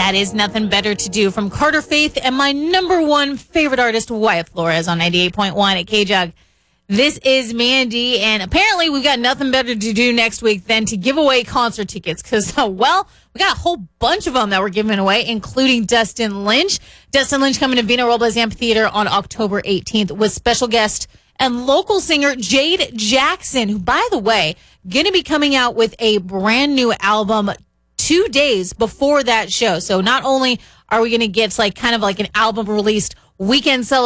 That is Nothing Better to Do from Carter Faith and my number one favorite artist, Wyatt Flores, on 98.1 at K-Jug. This is Mandy, and apparently we've got nothing better to do next week than to give away concert tickets because, well, we got a whole bunch of them that we're giving away, including Dustin Lynch. Dustin Lynch coming to Vina Robles Amphitheater on October 18th with special guest and local singer Jade Jackson, who, by the way, going to be coming out with a brand new album 2 days before that show. So not only are we going to get kind of like an album released weekend celebration,